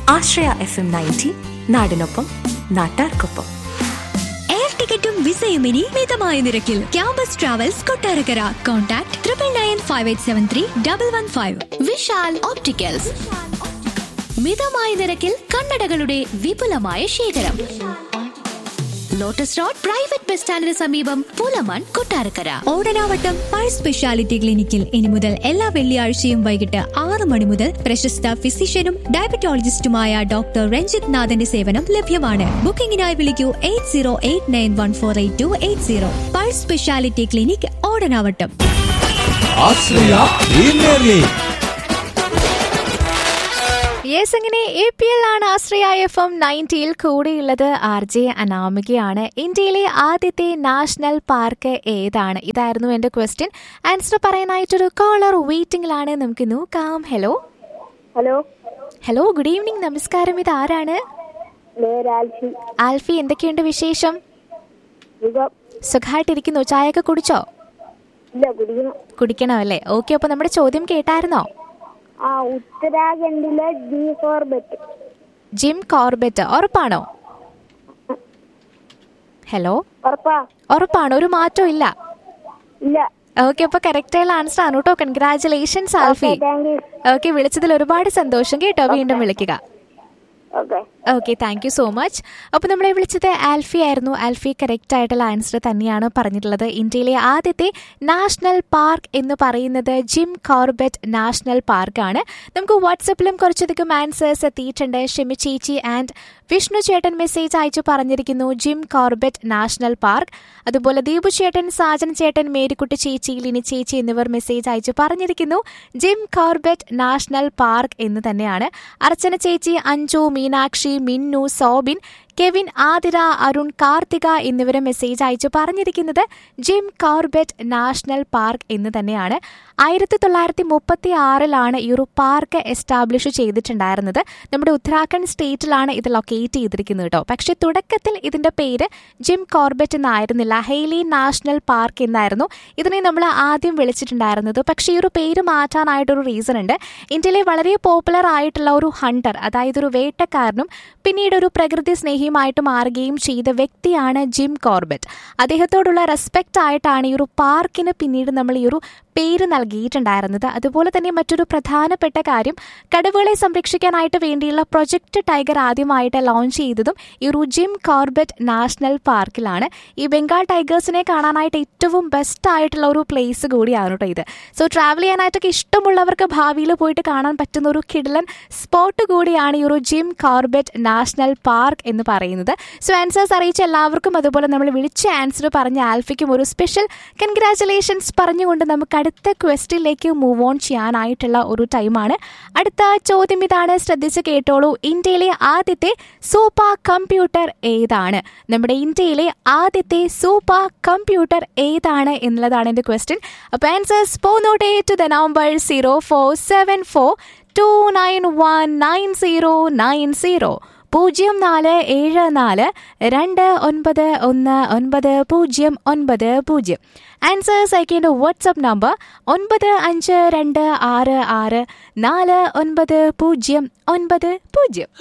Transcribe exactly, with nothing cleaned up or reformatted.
ആശ്രയ F M ninety, നാടിനൊപ്പം നാട്ടാർക്കൊപ്പം. Air ടിക്കറ്റും വിസയും ഇനി മിതമായ നിരക്കിൽ. Campus travels Kottarakkara. Contact triple nine five eight seven three double one five. Vishal opticals. മിതമായ നിരക്കിൽ കണ്ണടകളുടെ വിപുലമായ ശേഖരം. ലോട്ടസ് റോഡ് പ്രൈവറ്റ് ബസ് സ്റ്റാൻഡിന് സമീപം, പുലമൺ, കൊട്ടാരക്കര. ഓടനാവട്ടം പൾ സ്പെഷ്യാലിറ്റി ക്ലിനിക്കിൽ ഇനി മുതൽ എല്ലാ വെള്ളിയാഴ്ചയും വൈകിട്ട് ആറ് മണി മുതൽ പ്രശസ്ത ഫിസിഷ്യനും ഡയബറ്റോളജിസ്റ്റുമായ ഡോക്ടർ രഞ്ജിത് നാഥന്റെ സേവനം ലഭ്യമാണ്. ബുക്കിംഗിനായി വിളിക്കൂ eight zero eight nine one four eight to eight zero. പൾ speciality clinic, Odanavattam. Yes, അങ്ങനെ എ പി എൽ ആണ് ആശ്രയ എഫ് എം നയൻറ്റിയിൽ കൂടെയുള്ളത്. R J അനാമികയാണ്. ഇന്ത്യയിലെ ആദ്യത്തെ നാഷണൽ പാർക്ക് ഏതാണ്? ഇതായിരുന്നു എന്റെ ക്വസ്റ്റ്യൻ. Answer പറയാനായിട്ടൊരു collar വെയിറ്റിംഗിലാണ്. നമുക്ക് നോക്കാം. Hello hello hello good evening. നമസ്കാരം. ഇത് ആരാണ്? ആൽഫി. എന്തൊക്കെയുണ്ട് വിശേഷം? സുഖമായിട്ടിരിക്കുന്നു. ചായയൊക്കെ കുടിച്ചോ? കുടിക്കണം അല്ലേ? ഓക്കെ. അപ്പൊ നമ്മുടെ ചോദ്യം കേട്ടായിരുന്നോ? ഉത്തരാഖണ്ഡിലെ ജിം കോർബറ്റ്. ജിം കോർബറ്റ് ഉറപ്പാണോ? ഹലോ, ഉറപ്പാണോ? ഒരു മാറ്റവും ഇല്ല? ഇല്ല. ഓക്കെ, അപ്പൊ കറക്റ്റ് ആയുള്ള ആൻസർ ആണ് കേട്ടോ. കൺഗ്രാറ്റുലേഷൻസ് ആൽഫി. ഓക്കെ, വിളിച്ചതിൽ ഒരുപാട് സന്തോഷം കേട്ടോ. വീണ്ടും വിളിക്കുക. Okay, thank you so much. അപ്പോൾ നമ്മളെ വിളിച്ചത് ആൽഫി ആയിരുന്നു. ആൽഫി കറക്റ്റ് ആയിട്ടുള്ള ആൻസർ തന്നെയാണ് പറഞ്ഞിട്ടുള്ളത്. ഇന്ത്യയിലെ ആദ്യത്തെ നാഷണൽ പാർക്ക് എന്ന് പറയുന്നത് ജിം കോർബറ്റ് നാഷണൽ പാർക്കാണ്. നമുക്ക് വാട്സപ്പിലും കുറച്ചധികം ആൻസേഴ്സ് എത്തിയിട്ടുണ്ട്. ഷെമി ചേച്ചി ആൻഡ് വിഷ്ണു ചേട്ടൻ മെസ്സേജ് അയച്ചു പറഞ്ഞിരിക്കുന്നു ജിം കോർബറ്റ് നാഷണൽ പാർക്ക്. അതുപോലെ ദീപു ചേട്ടൻ, സാജൻ ചേട്ടൻ, മേരിക്കുട്ടി ചേച്ചി, ലിനി ചേച്ചി എന്നിവർ മെസ്സേജ് അയച്ചു പറഞ്ഞിരിക്കുന്നു ജിം കോർബറ്റ് നാഷണൽ പാർക്ക് എന്ന് തന്നെയാണ്. അർച്ചന ചേച്ചി, അഞ്ജു, മീനാക്ഷി, മിന്നു, സോബിൻ, കെവിൻ, ആതിര, അരുൺ, കാർത്തിക എന്നിവരെ മെസ്സേജ് അയച്ചു പറഞ്ഞിരിക്കുന്നത് ജിം കോർബറ്റ് നാഷണൽ പാർക്ക് എന്ന് തന്നെയാണ്. ആയിരത്തി തൊള്ളായിരത്തി മുപ്പത്തി ആറിലാണ് ഈ ഒരു പാർക്ക് എസ്റ്റാബ്ലിഷ് ചെയ്തിട്ടുണ്ടായിരുന്നത്. നമ്മുടെ ഉത്തരാഖണ്ഡ് സ്റ്റേറ്റിലാണ് ഇത് ലൊക്കേറ്റ് ചെയ്തിരിക്കുന്നത് കേട്ടോ. പക്ഷെ തുടക്കത്തിൽ ഇതിന്റെ പേര് Jim Corbett എന്നായിരുന്നില്ല, Hailey national park എന്നായിരുന്നു ഇതിനെ നമ്മൾ ആദ്യം വിളിച്ചിട്ടുണ്ടായിരുന്നത്. പക്ഷേ ഈ ഒരു പേര് മാറ്റാനായിട്ടൊരു റീസൺ ഉണ്ട്. ഇന്ത്യയിലെ വളരെ പോപ്പുലർ ആയിട്ടുള്ള ഒരു ഹണ്ടർ, അതായത് ഒരു വേട്ടക്കാരനും പിന്നീട് ഒരു പ്രകൃതി സ്നേഹിയുമായിട്ട് മാറുകയും ചെയ്ത വ്യക്തിയാണ് ജിം കോർബറ്റ്. അദ്ദേഹത്തോടുള്ള റെസ്പെക്റ്റ് ആയിട്ടാണ് ഈ ഒരു പാർക്കിന് പിന്നീട് നമ്മൾ ഈ ഒരു പേര് നൽകിയിട്ടുണ്ടായിരുന്നത്. അതുപോലെ തന്നെ മറ്റൊരു പ്രധാനപ്പെട്ട കാര്യം, കടുവകളെ സംരക്ഷിക്കാനായിട്ട് വേണ്ടിയുള്ള പ്രൊജക്ട് ടൈഗർ ആദ്യമായിട്ട് ലോഞ്ച് ചെയ്തതും ഈ ഒരു ജിം കോർബറ്റ് നാഷണൽ പാർക്കിലാണ്. ഈ ബംഗാൾ ടൈഗേഴ്സിനെ കാണാനായിട്ട് ഏറ്റവും ബെസ്റ്റ് ആയിട്ടുള്ള ഒരു പ്ലേസ് കൂടിയാണ് കേട്ടോ ഇത്. സോ ട്രാവൽ ചെയ്യാനായിട്ടൊക്കെ ഇഷ്ടമുള്ളവർക്ക് ഭാവിയിൽ പോയിട്ട് കാണാൻ പറ്റുന്ന ഒരു കിടിലൻ സ്പോട്ട് കൂടിയാണ് ഈ ഒരു ജിം കോർബറ്റ് നാഷണൽ പാർക്ക് എന്ന് പറയുന്നത്. സോ ആൻസേഴ്സ് അറിയിച്ച എല്ലാവർക്കും, അതുപോലെ നമ്മൾ വിളിച്ച ആൻസർ പറഞ്ഞ ആൽഫിക്കും ഒരു സ്പെഷ്യൽ കൺഗ്രാറ്റുലേഷൻസ് പറഞ്ഞുകൊണ്ട് നമുക്ക് അടുത്ത ക്വസ്റ്റിലേക്ക് മൂവ് ഓൺ ചെയ്യാനായിട്ടുള്ള ഒരു ടൈമാണ്. അടുത്ത ചോദ്യം ഇതാണ്, ശ്രദ്ധിച്ച് കേട്ടോളൂ. ഇന്ത്യയിലെ ആദ്യത്തെ സൂപ്പർ കമ്പ്യൂട്ടർ ഏതാണ്? നമ്മുടെ ഇന്ത്യയിലെ ആദ്യത്തെ സൂപ്പർ കമ്പ്യൂട്ടർ ഏതാണ് എന്നുള്ളതാണ് എൻ്റെ ക്വസ്റ്റ്യൻ. അപ്പോൾ answers പോന്നോട്ടെ to the number zero four seven four to nine one nine zero nine zero പൂജ്യം നാല് ഏഴ് നാല് രണ്ട് ഒൻപത് ഒന്ന് ഒൻപത് പൂജ്യം ഒൻപത് പൂജ്യം. ആൻസേഴ്സ് അയക്കേണ്ട വാട്സ്ആപ്പ് നമ്പർ ഒൻപത് അഞ്ച് രണ്ട് ആറ് ആറ് നാല് ഒൻപത് പൂജ്യം ഒൻപത് പൂജ്യം.